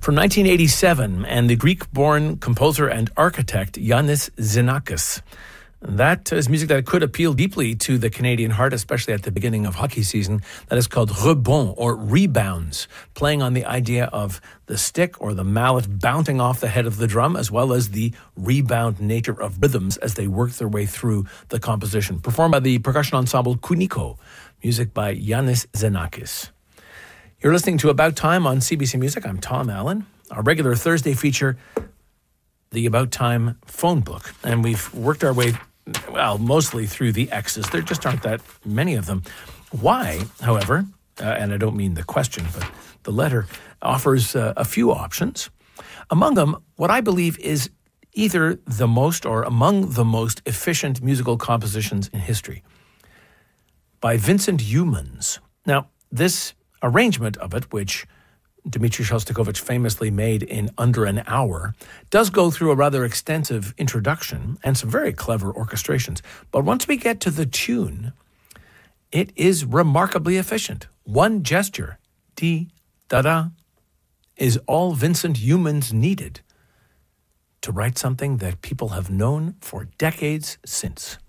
from 1987, and the Greek-born composer and architect Yannis Xenakis. That is music that could appeal deeply to the Canadian heart, especially at the beginning of hockey season. That is called rebond, or rebounds, playing on the idea of the stick or the mallet bouncing off the head of the drum, as well as the rebound nature of rhythms as they work their way through the composition. Performed by the percussion ensemble Kuniko, music by Yannis Xenakis. You're listening to About Time on CBC Music. I'm Tom Allen. Our regular Thursday feature, the About Time phone book. And we've worked our way, mostly through the X's. There just aren't that many of them. Why, however, and I don't mean the question, but the letter offers a few options. Among them, what I believe is either the most or among the most efficient musical compositions in history, by Vincent Youmans. Now, this arrangement of it, which Dmitri Shostakovich famously made in under an hour, does go through a rather extensive introduction and some very clever orchestrations. But once we get to the tune, it is remarkably efficient. One gesture, di-da-da, is all Vincent Youmans needed to write something that people have known for decades since.